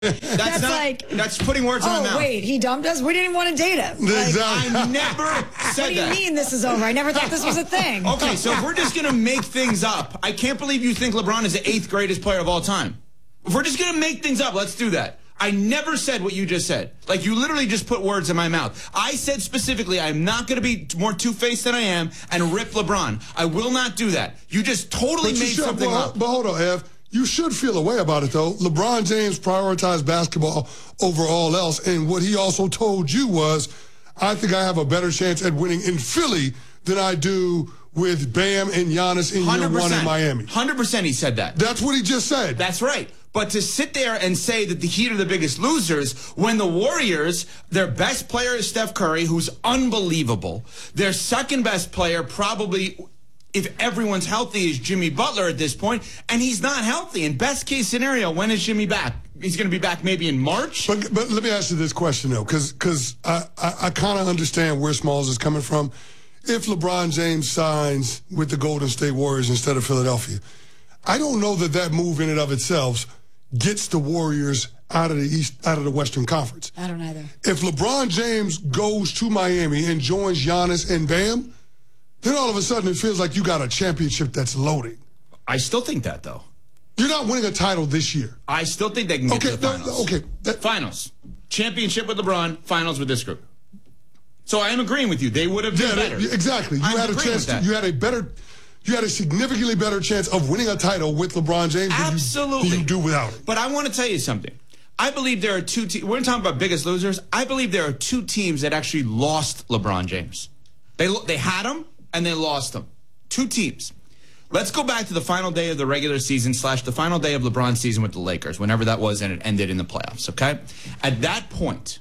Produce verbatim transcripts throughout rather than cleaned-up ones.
That's, that's not, like that's putting words oh, in my mouth. wait, he dumped us? We didn't even want to date him. Exactly. Like, I never said what do you that. mean this is over? I never thought this was a thing. Okay, so if we're just going to make things up, I can't believe you think LeBron is the eighth greatest player of all time. If we're just going to make things up, let's do that. I never said what you just said. Like, you literally just put words in my mouth. I said specifically, I'm not going to be more two-faced than I am and rip LeBron. I will not do that. You just totally but made should, something well, up. But hold on, Ev. You should feel a way about it, though. LeBron James prioritized basketball over all else, and what he also told you was, I think I have a better chance at winning in Philly than I do with Bam and Giannis in year one in Miami. one hundred percent he said that. That's what he just said. That's right. But to sit there and say that the Heat are the biggest losers when the Warriors, their best player is Steph Curry, who's unbelievable. Their second best player probably, if everyone's healthy, is Jimmy Butler at this point, and he's not healthy. In best case scenario, when is Jimmy back? He's going to be back maybe in March? But, but let me ask you this question, though, because because I, I, I kind of understand where Smalls is coming from. If LeBron James signs with the Golden State Warriors instead of Philadelphia, I don't know that that move in and of itself gets the Warriors out of the East, out of the Western Conference. I don't either. If LeBron James goes to Miami and joins Giannis and Bam, then all of a sudden it feels like you got a championship that's loading. I still think that, though. You're not winning a title this year. I still think they can get okay, to the finals. That, okay, that, finals. Championship with LeBron, finals with this group. So I am agreeing with you. They would have been yeah, better. They, exactly. You I'm had a chance. To, you had a better... You had a significantly better chance of winning a title with LeBron James Absolutely. than you, than you do without him. But I want to tell you something. I believe there are two teams. We're talking about biggest losers. I believe there are two teams that actually lost LeBron James. They they had him, and they lost him. Two teams. Let's go back to the final day of the regular season slash the final day of LeBron's season with the Lakers, whenever that was, and it ended in the playoffs, okay? At that point,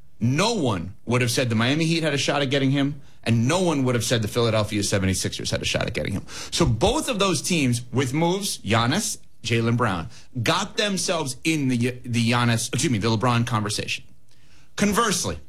no one would have said the Miami Heat had a shot at getting him, and no one would have said the Philadelphia seventy-sixers had a shot at getting him. So both of those teams, with moves, Giannis, Jaylen Brown, got themselves in the the Giannis, excuse me, the LeBron conversation. Conversely,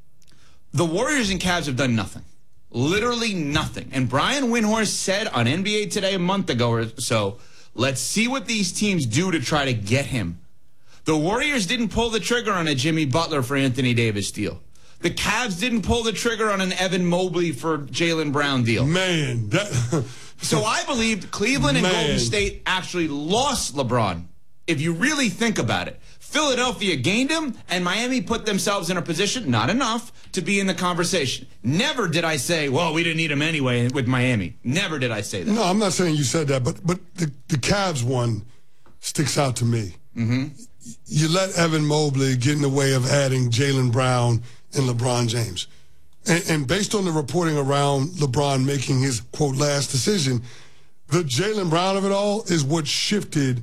the Warriors and Cavs have done nothing. Literally nothing. And Brian Windhorst said on N B A Today a month ago or so, let's see what these teams do to try to get him. The Warriors didn't pull the trigger on a Jimmy Butler for Anthony Davis deal. The Cavs didn't pull the trigger on an Evan Mobley for Jaylen Brown deal. Man, that... So I believe Cleveland and Man. Golden State actually lost LeBron, if you really think about it. Philadelphia gained him, and Miami put themselves in a position, not enough, to be in the conversation. Never did I say, well, we didn't need him anyway with Miami. Never did I say that. No, I'm not saying you said that, but but the, the Cavs one sticks out to me. Mm-hmm. You let Evan Mobley get in the way of adding Jaylen Brown and LeBron James. And, and based on the reporting around LeBron making his, quote, last decision, the Jaylen Brown of it all is what shifted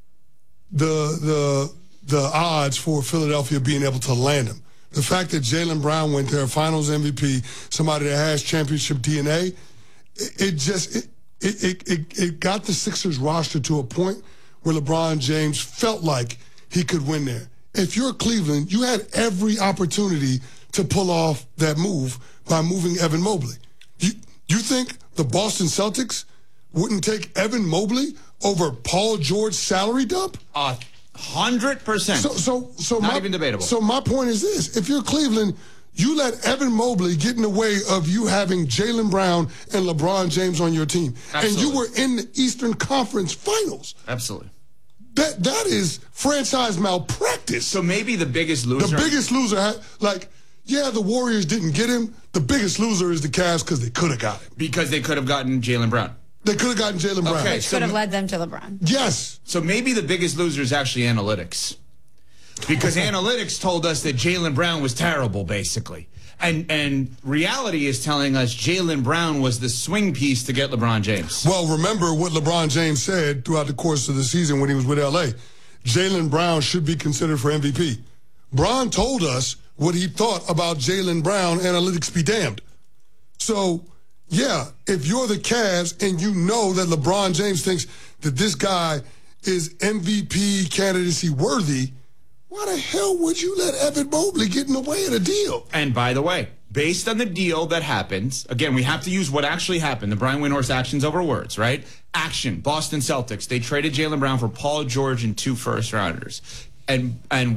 the the the odds for Philadelphia being able to land him. The fact that Jaylen Brown went there, finals M V P, somebody that has championship D N A, it, it just it, it, it, it got the Sixers roster to a point where LeBron James felt like he could win there. If you're Cleveland, you had every opportunity to pull off that move by moving Evan Mobley. You you think the Boston Celtics wouldn't take Evan Mobley over Paul George's salary dump? A hundred percent. So so so not my, even debatable. So my point is this: if you're Cleveland, you let Evan Mobley get in the way of you having Jaylen Brown and LeBron James on your team, Absolutely. and you were in the Eastern Conference Finals. Absolutely. That that is franchise malpractice. So maybe the biggest loser. The biggest loser, had, like, yeah, the Warriors didn't get him. The biggest loser is the Cavs because they could have got him. Because they could have gotten Jaylen Brown. They could have gotten Jaylen Brown. Okay, Which so could have led them to LeBron. Yes. So maybe the biggest loser is actually analytics. Because analytics told us that Jaylen Brown was terrible, basically. And and reality is telling us Jaylen Brown was the swing piece to get LeBron James. Well, remember what LeBron James said throughout the course of the season when he was with L A. Jaylen Brown should be considered for M V P. Bron told us what he thought about Jaylen Brown, analytics be damned. So, yeah, if you're the Cavs and you know that LeBron James thinks that this guy is M V P candidacy worthy, why the hell would you let Evan Mobley get in the way of the deal? And by the way, based on the deal that happened, again, we have to use what actually happened, the Brian Windhorst actions over words, right? Action, Boston Celtics. They traded Jaylen Brown for Paul George and two first-rounders. and and